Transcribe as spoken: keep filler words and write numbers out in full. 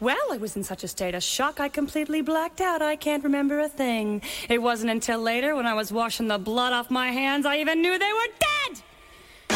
Well, I was in such a state of shock, I completely blacked out. I can't remember a thing. It wasn't until later, when I was washing the blood off my hands, I even knew they were dead!